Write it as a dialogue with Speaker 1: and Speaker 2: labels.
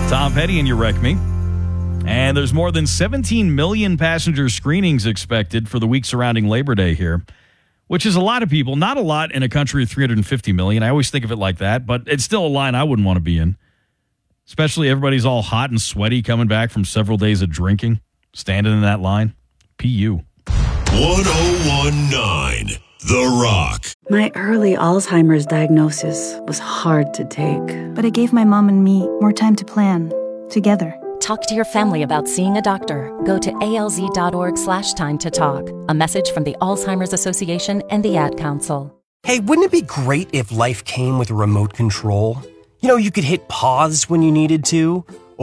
Speaker 1: Tom Petty and You Wreck Me. And there's more than 17 million passenger screenings expected for the week surrounding Labor Day here, which is a lot of people. Not a lot in a country of 350 million. I always think of it like that, but it's still a line I wouldn't want to be in. Especially everybody's all hot and sweaty coming back from several days of drinking, standing in that line. PU.
Speaker 2: 1019 The Rock.
Speaker 3: My early Alzheimer's diagnosis was hard to take.
Speaker 4: But it gave my mom and me more time to plan, together.
Speaker 5: Talk to your family about seeing a doctor. Go to alz.org/time to talk. A message from the Alzheimer's Association and the Ad Council.
Speaker 6: Hey, wouldn't it be great if life came with a remote control? You know, you could hit pause when you needed to,